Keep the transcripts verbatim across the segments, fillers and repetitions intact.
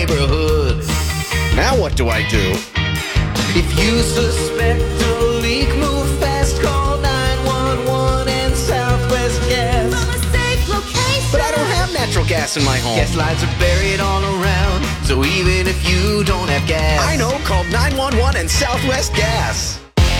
neighborhood. Now what do I do? If you suspect a leak, move fast, call nine one one and Southwest Gas. From a safe location. But I don't have natural gas in my home. Gas lines are buried all around, so even if you don't have gas, I know, call nine one one and Southwest Gas.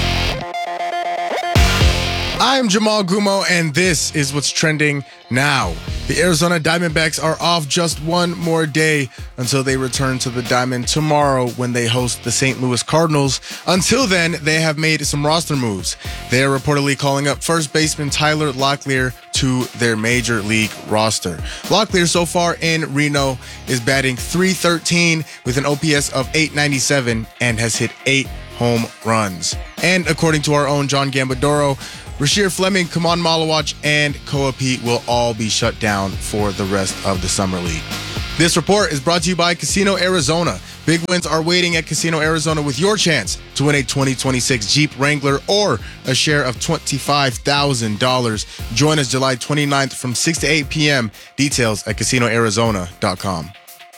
I'm Jamal Gumo, and this is what's trending now. The Arizona Diamondbacks are off just one more day until they return to the Diamond tomorrow when they host the Saint Louis Cardinals. Until then, they have made some roster moves. They are reportedly calling up first baseman Tyler Locklear to their major league roster. Locklear so far in Reno is batting three thirteen with an O P S of eight ninety-seven and has hit eight home runs. And according to our own John Gambadoro, Rasheer Fleming, Kamon Malawach, and Koa Pete will all be shut down for the rest of the Summer League. This report is brought to you by Casino Arizona. Big wins are waiting at Casino Arizona with your chance to win a twenty twenty-six Jeep Wrangler or a share of twenty-five thousand dollars. Join us July twenty-ninth from six to eight p.m. Details at casino arizona dot com.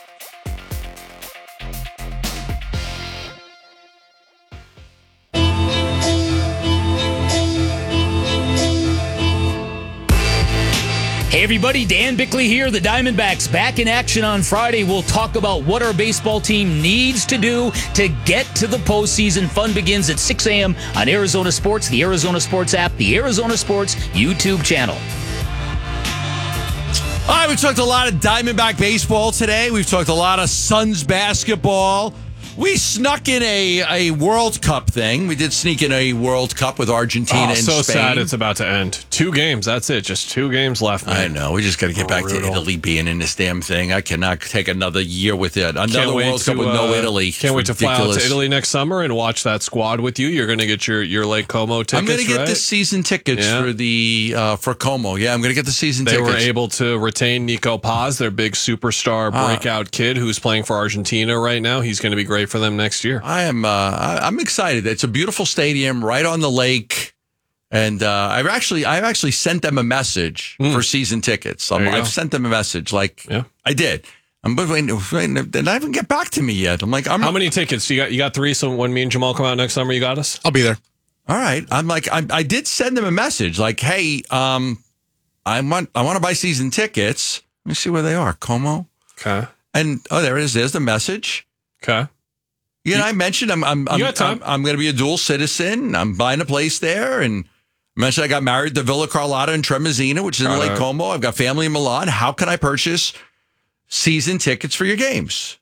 Hey everybody, Dan Bickley here. The Diamondbacks back in action on Friday. We'll talk about what our baseball team needs to do to get to the postseason. Fun begins at six a.m. on Arizona Sports, the Arizona Sports app, the Arizona Sports YouTube channel. All right, we've talked a lot of Diamondback baseball today. We've talked a lot of Suns basketball. We snuck in a, a World Cup thing. We did sneak in a World Cup with Argentina oh, and so Spain. sad it's about to end. Two games, that's it. Just two games left, man. I know. We just got to get back Brutal. to Italy being in this damn thing. I cannot take another year with it. Another Can't wait World to, Cup with no uh, Italy. Can't wait to It's fly out ridiculous. to Italy next summer and watch that squad with you. You're going to get your, your Lake Como tickets, I'm going to get right? the season tickets Yeah. for the uh, for Como. Yeah, I'm going to get the season They tickets. were able to retain Nico Paz, their big superstar Ah. breakout kid who's playing for Argentina right now. He's going to be great for them next year. I am. Uh, I, I'm excited. It's a beautiful stadium right on the lake, and uh, I've actually I've actually sent them a message Mm. for season tickets. Um, There you I've go. sent them a message. Like Yeah. I did. I'm but waiting. waiting they didn't even get back to me yet. I'm like, I'm How many tickets? You got You got three, so when me and Jamal come out next summer, you got us? I'll be there. all right. I'm like, I, I did send them a message. Like, hey, um, I want I want to buy season tickets. Let me see where they are. Como. Okay. And oh, there it is. There's the message. Okay. You know, I mentioned I'm I'm I'm, got time. I'm, I'm going to be a dual citizen. I'm buying a place there, and I mentioned I got married to Villa Carlotta in Tremezina, which is in Got Lake it. Como. I've got family in Milan. How can I purchase season tickets for your games?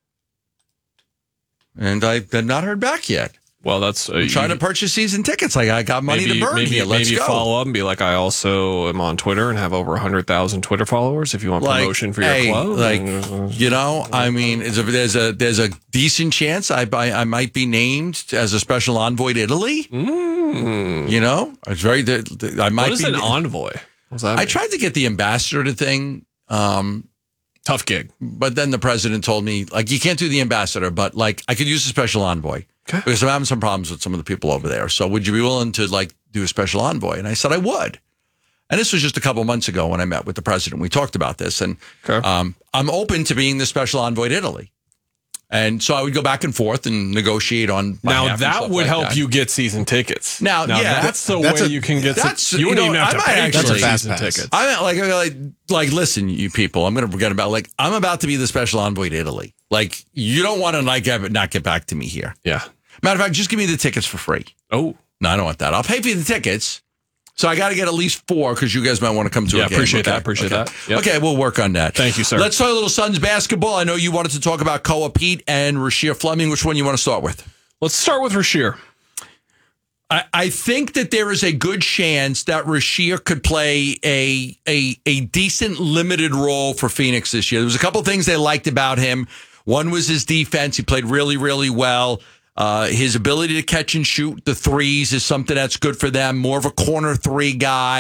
And I've not heard back yet. Well, that's... Uh, I'm trying you- to purchase season tickets. Like I got money maybe, to burn maybe, here. Let's maybe go. follow up and be like, I also am on Twitter and have over one hundred thousand Twitter followers if you want Like, promotion for hey, your club. like And, uh, you know, I mean, there's a there's a there's a decent chance I I, I might be named as a special envoy to Italy. mm. You know, it's very. The, the, I might What is be an envoy? What's that I mean? tried to get the ambassador to thing, um, Tough gig. but then the president told me, like, you can't do the ambassador, but, like, I could use a special envoy. Okay. Because I'm having some problems with some of the people over there. So would you be willing to, like, do a special envoy? And I said I would. And this was just a couple months ago when I met with the president. We talked about this. And Okay. um, I'm open to being the special envoy to Italy. And so I would go back and forth and negotiate on my Now behalf and that stuff would like help that. you get season tickets. Now, yeah, that's the that's way a- you can get. that's- Some, you you wouldn't know, even have I to might pay for actually- season That's a fast tickets. I mean, like, like, like, listen, you people, I'm going to forget about, like, I'm about to be the special envoy to Italy. Like, you don't want to, like, have it not get back to me here. Yeah. Matter of fact, just give me the tickets for free. Oh, No, I don't want that. I'll pay for the tickets. So I got to get at least four because you guys might want to come to Yeah, a game. appreciate Okay. that, appreciate okay. that. Yep. Okay, we'll work on that. Thank you, sir. Let's talk a little Suns basketball. I know you wanted to talk about Koa Pete and Rasheer Fleming. Which one you want to start with? let's start with Rasheer. I, I think that there is a good chance that Rasheer could play a, a a decent limited role for Phoenix this year. There was a couple things they liked about him. One was his defense. He played really, really well. Uh, his ability to catch and shoot the threes is something that's good for them. More of a corner three guy.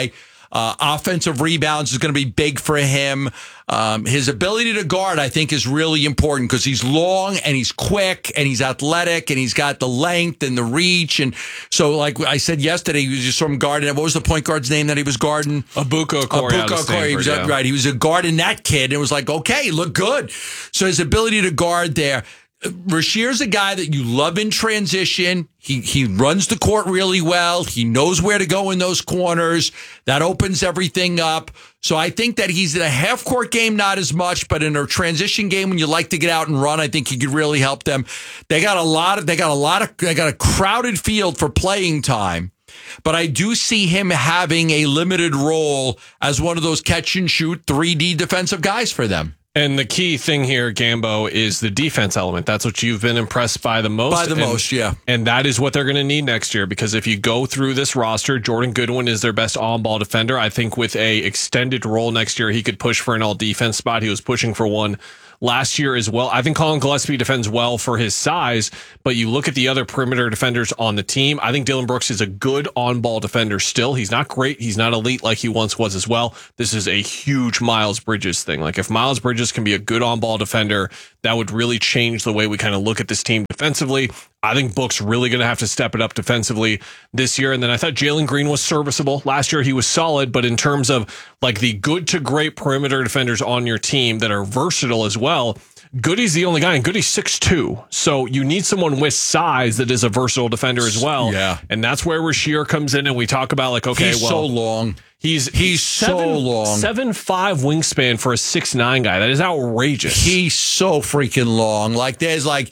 Uh, offensive rebounds is going to be big for him. Um, his ability to guard, I think, is really important because he's long and he's quick and he's athletic and he's got the length and the reach. And so, like I said yesterday, he was just from guarding. What was the point guard's name that he was guarding? Abuko Okoro. Abuko Okoro. He was yeah. right. He was a guarding that kid. And it was like, okay, he looked good. So his ability to guard there. Rashier's a guy that you love in transition. He he runs the court really well. He knows where to go in those corners. That opens everything up. So I think that he's in a half-court game, not as much, but in a transition game when you like to get out and run, I think he could really help them. They got a lot of they got a lot of they got a crowded field for playing time. But I do see him having a limited role as one of those catch and shoot three D defensive guys for them. And the key thing here, Gambo, is the defense element. That's what you've been impressed by the most. By the and, most, yeah. And that is what they're going to need next year, because if you go through this roster, Jordan Goodwin is their best on-ball defender. I think with a extended role next year, he could push for an all-defense spot. He was pushing for one last year as well. I think Colin Gillespie defends well for his size, but you look at the other perimeter defenders on the team. I think Dillon Brooks is a good on-ball defender still. He's not great. He's not elite like he once was as well. This is a huge Miles Bridges thing. Like if Miles Bridges can be a good on-ball defender, that would really change the way we kind of look at this team defensively. I think Book's really going to have to step it up defensively this year. And then I thought Jalen Green was serviceable. Last year he was solid, but in terms of like the good to great perimeter defenders on your team that are versatile as well, Goody's the only guy, and Goody's six two. So you need someone with size that is a versatile defender as well. Yeah. And that's where Rashier comes in, and we talk about like, okay, he's well, so long. He's he's seven, so long. seven five wingspan for a six nine guy. That is outrageous. He's so freaking long. Like there's like,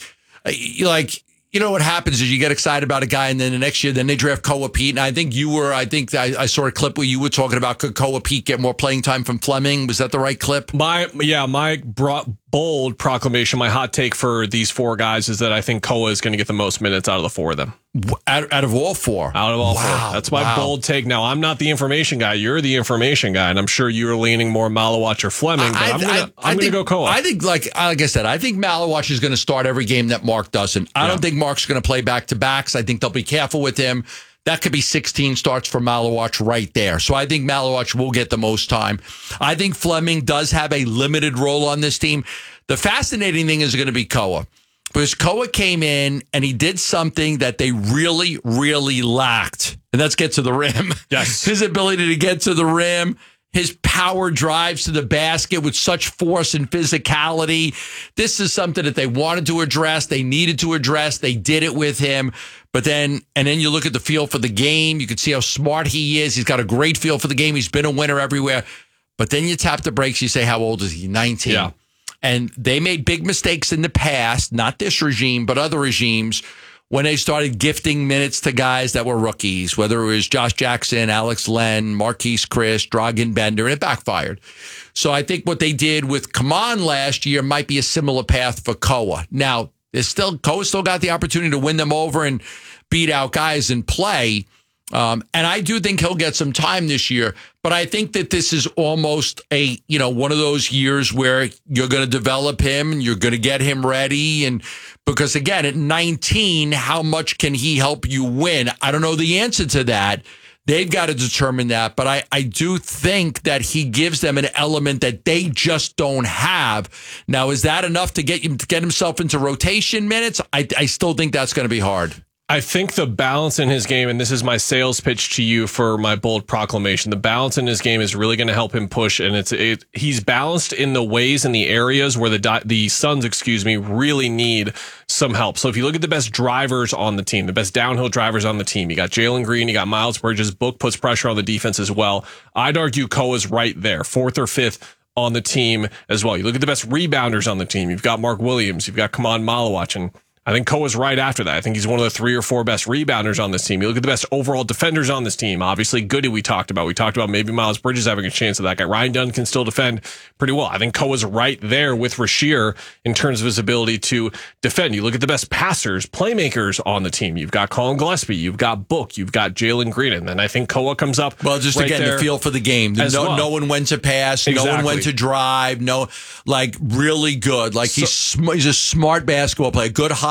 like you know what happens is you get excited about a guy, and then the next year, then they draft Koa Pete. And I think you were, I think I, I saw a clip where you were talking about could Koa Pete get more playing time from Fleming? Was that the right clip? My yeah, my bro- bold proclamation, my hot take for these four guys is that I think Koa is going to get the most minutes out of the four of them. Out, out of all four? Out of all wow, four. That's my wow. bold take. Now, I'm not the information guy. You're the information guy, and I'm sure you're leaning more Malawach or Fleming, but I, I'm going to I'm going to go Koa. I think, like like I said, I think Malawach is going to start every game that Mark doesn't. I yeah. don't think Mark's going to play back-to-backs. I think they'll be careful with him. That could be sixteen starts for Malawach right there. So I think Malawach will get the most time. I think Fleming does have a limited role on this team. The fascinating thing is going to be Koa. Because Koa came in and he did something that they really, really lacked. And that's get to the rim. Yes. His ability to get to the rim, his power drives to the basket with such force and physicality. This is something that they wanted to address. They needed to address. They did it with him. But then, and then you look at the feel for the game. You can see how smart he is. He's got a great feel for the game. He's been a winner everywhere. But then you tap the brakes. You say, how old is he? nineteen. Yeah. And they made big mistakes in the past, not this regime, but other regimes, when they started gifting minutes to guys that were rookies, whether it was Josh Jackson, Alex Len, Marquise Chris, Dragan Bender, and it backfired. So I think what they did with Kaman last year might be a similar path for Koa. Now, there's still Koa still got the opportunity to win them over and beat out guys and play. Um, and I do think he'll get some time this year, but I think that this is almost a, you know, one of those years where you're going to develop him and you're going to get him ready. And because again, at nineteen, how much can he help you win? I don't know the answer to that. They've got to determine that. But I, I do think that he gives them an element that they just don't have. Now, is that enough to get him to get himself into rotation minutes? I, I still think that's going to be hard. I think the balance in his game, and this is my sales pitch to you for my bold proclamation, the balance in his game is really going to help him push, and it's it, he's balanced in the ways and the areas where the the Suns, excuse me, really need some help. So if you look at the best drivers on the team, the best downhill drivers on the team, you got Jalen Green, you got Miles Bridges. Book puts pressure on the defense as well. I'd argue Koa's right there, fourth or fifth on the team as well. You look at the best rebounders on the team. You've got Mark Williams, you've got Kaman Malawach, and I think Koa's right after that. I think he's one of the three or four best rebounders on this team. You look at the best overall defenders on this team. Obviously, Goody we talked about. We talked about maybe Miles Bridges having a chance of that guy. Ryan Dunn can still defend pretty well. I think Koa's right there with Rashier in terms of his ability to defend. You look at the best passers, playmakers on the team. You've got Colin Gillespie. You've got Book. You've got Jalen Green. And then I think Koa comes up. Well, just right again, there the feel for the game. No, well. no one went to pass. Exactly. No one went to drive. No, like really good. Like So, he's, sm- he's a smart basketball player, good high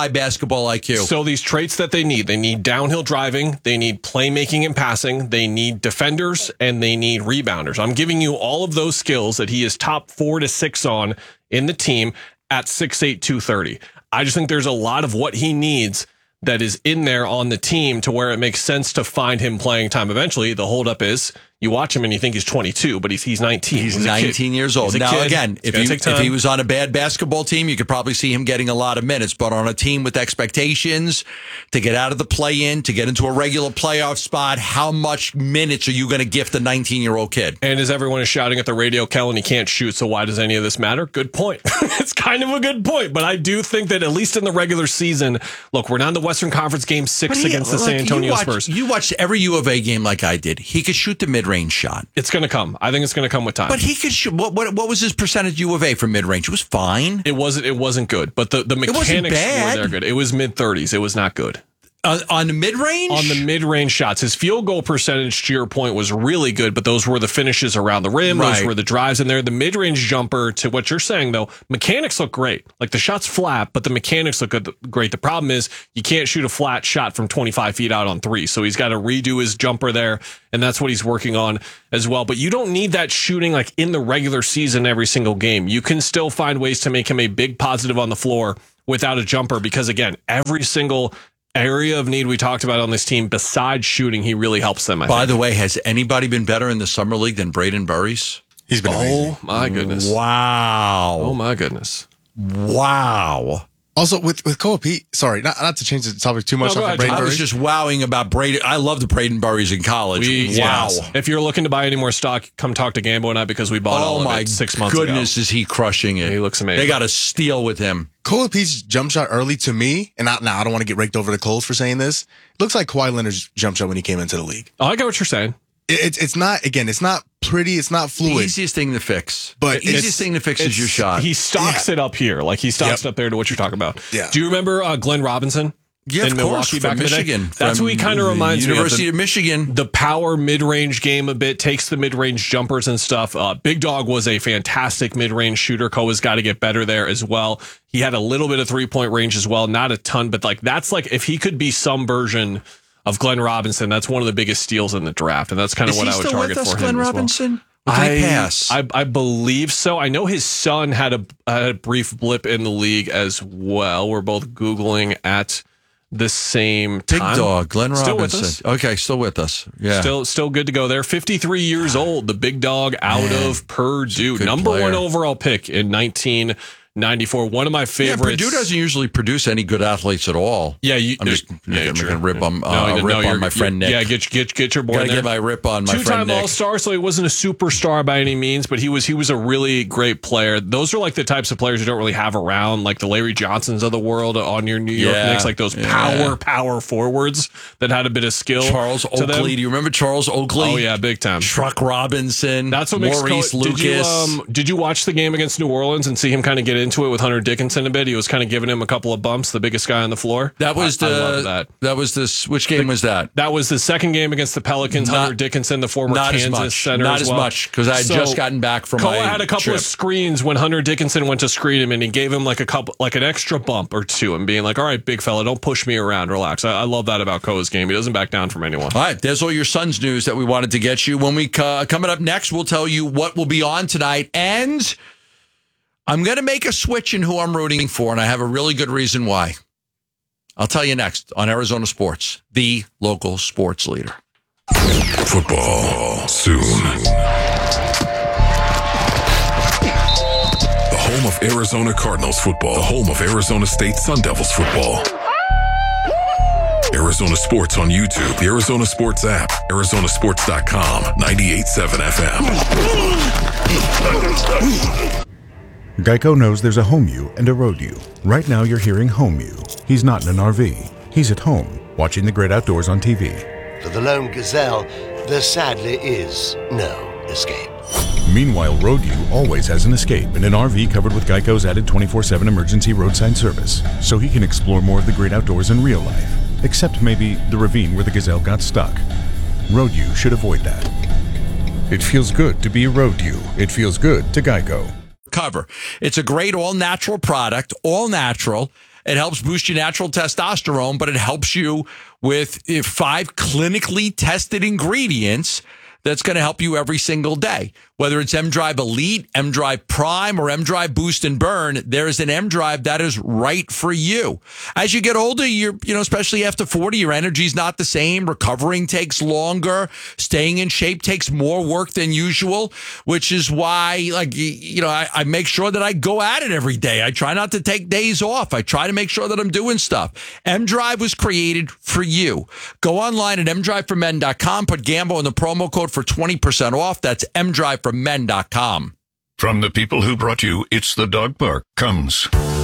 high basketball I Q. So these traits that they need, they need downhill driving, they need playmaking and passing, they need defenders, and they need rebounders. I'm giving you all of those skills that he is top four to six on in the team at six eight, two thirty. I just think there's a lot of what he needs that is in there on the team to where it makes sense to find him playing time eventually. The holdup is you watch him and you think he's twenty-two, but he's he's nineteen. He's, he's nineteen years old. Now, kid. again, if, you, if he was on a bad basketball team, you could probably see him getting a lot of minutes. But on a team with expectations to get out of the play-in, to get into a regular playoff spot, how much minutes are you going to gift a nineteen-year-old kid? And as everyone is shouting at the radio, Kellen, he can't shoot, so why does any of this matter? Good point. It's kind of a good point. But I do think that at least in the regular season, look, we're not in the Western Conference Game six He, against the look, San Antonio you watch, Spurs. You watched every U of A game like I did. He could shoot the mid-range shot. It's going to come. I think it's going to come with time. But he could shoot. What, what, what was his percentage U of A for mid-range? It was fine. It wasn't. It wasn't good. But the, the mechanics wasn't bad. were there good. It was mid thirties. It was not good. Uh, on the mid-range? On the mid-range shots. His field goal percentage, to your point, was really good, but those were the finishes around the rim. Right. Those were the drives in there. The mid-range jumper, to what you're saying, though, mechanics look great. Like, the shot's flat, but the mechanics look good, great. The problem is you can't shoot a flat shot from twenty-five feet out on three, so he's got to redo his jumper there, and that's what he's working on as well. But you don't need that shooting, like, in the regular season every single game. You can still find ways to make him a big positive on the floor without a jumper because, again, every single area of need we talked about on this team, besides shooting, he really helps them. I By think. the way, has anybody been better in the summer league than Braden Burries? He's been amazing. Oh my goodness! Wow! Oh my goodness! Wow! Also, with with Koa Pete, sorry, not not to change the topic too much. No, go off ahead, of Braden I was Burries. just wowing about Braden. I loved Braden Burries in college. We, wow! yes. If you're looking to buy any more stock, come talk to Gambo and I because we bought all Oh of my it six months goodness, ago. is he crushing it? He looks amazing. They got a steal with him. Koa Pete's jump shot early to me, and not now. I don't want to get raked over the coals for saying this. It looks like Kawhi Leonard's jump shot when he came into the league. Oh, I get what you're saying. It, it's it's not again. It's not pretty. It's not The fluid. easiest thing to fix. But the easiest it's- thing to fix is It's- your shot. He stocks it up here, like he stocks Yep. it up there to what you're talking about. Yeah. Do you remember uh, Glenn Robinson? yeah, in of course, Milwaukee from back in the day? Michigan. That's from who he kind of reminds University me of. of Michigan. The power mid-range game a bit, takes the mid-range jumpers and stuff. Uh, Big Dog was a fantastic mid-range shooter. Koa's got to get better there as well. He had a little bit of three-point range as well, not a ton, but like that's like if he could be some version of Glenn Robinson, that's one of the biggest steals in the draft, and that's kind of Is what he I would still target with us, for Glenn him as well. Robinson? Or did I, he pass? I I believe so. I know his son had a, had a brief blip in the league as well. We're both Googling at the same Big time. dog, Glenn Still with Robinson. us. Okay, still with us. Yeah. Still, still good to go there. fifty-three years old, the big dog out Man, of Purdue, good number player. one overall pick in nineteen ninety-four. One of my Yeah, favorites. Purdue doesn't usually produce any good athletes at all. Yeah, you. I'm just yeah, making, true. making a rip on, No, uh, no, a rip you're- on my friend you're- Nick. Yeah, get get get your boy Gotta in there. get my rip on my friend Two-time Nick. All-Star, so he wasn't a superstar by any means, but he was he was a really great player. Those are like the types of players you don't really have around, like the Larry Johnsons of the world on your New York Yeah, Knicks, like those yeah. power power forwards that had a bit of skill. Charles to them. Oakley. Do you remember Charles Oakley? Oh yeah, big time. Truck Robinson. That's what makes Maurice Koa- Lucas. Did you, um, did you watch the game against New Orleans and see him kind of get into it with Hunter Dickinson a bit? He was kind of giving him a couple of bumps, the biggest guy on the floor. that was I, the. I love that. That was this. Which game was that? That was the second game against the Pelicans. Not- Hunter Dickinson, the former Not Kansas as much. center, Not as as well. much because I had So, just gotten back from Koa my had a couple trip. of screens when Hunter Dickinson went to screen him, and he gave him like a couple, like an extra bump or two, and being like, "All right, big fella, don't push me around, relax." I, I love that about Koa's game. He doesn't back down from anyone. All right, there's all your Suns news that we wanted to get you. When we uh, coming up next, we'll tell you what will be on tonight, and I'm going to make a switch in who I'm rooting for, and I have a really good reason why. I'll tell you next on Arizona Sports, the local sports leader. Football soon. The home of Arizona Cardinals football. The home of Arizona State Sun Devils football. Arizona Sports on YouTube, the Arizona Sports app, Arizona Sports dot com, ninety-eight point seven F M. Geico knows there's a home you and a road you. Right now you're hearing home you. He's not in an R V. He's at home, watching the great outdoors on T V. For the lone gazelle, there sadly is no escape. Meanwhile, road you always has an escape in an R V covered with Geico's added twenty-four seven emergency roadside service, so he can explore more of the great outdoors in real life. Except maybe the ravine where the gazelle got stuck. Road you should avoid that. It feels good to be a road you. It feels good to Geico. Cover. It's a great all-natural product, all natural, It helps boost your natural testosterone, but it helps you with five clinically tested ingredients that's going to help you every single day. Whether it's M-Drive Elite, M-Drive Prime, or M-Drive Boost and Burn, there is an M-Drive that is right for you. As you get older, you're, you know, especially after forty, your energy's not the same. Recovering takes longer. Staying in shape takes more work than usual, which is why, like, you know, I, I make sure that I go at it every day. I try not to take days off. I try to make sure that I'm doing stuff. M-Drive was created for you. Go online at m drive for men dot com. Put Gambo in the promo code for twenty percent off. That's m drive for men dot com. From the people who brought you It's the Dog Park comes